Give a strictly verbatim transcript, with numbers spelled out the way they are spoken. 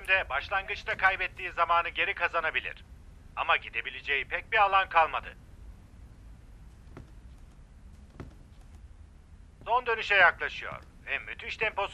dönüşümde başlangıçta kaybettiği zamanı geri kazanabilir. Ama gidebileceği pek bir alan kalmadı. Son dönüşe yaklaşıyor ve müthiş temposu